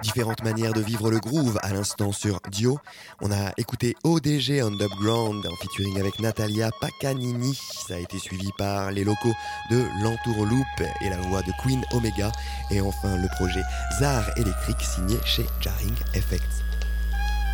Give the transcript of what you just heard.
Différentes manières de vivre le groove à l'instant sur Dio. On a écouté ODG Underground en featuring avec Natalia Pacanini. Ça a été suivi par les locaux de l'Entourloupe et la voix de Queen Omega. Et enfin le projet Zar Electric signé chez Jarring Effects.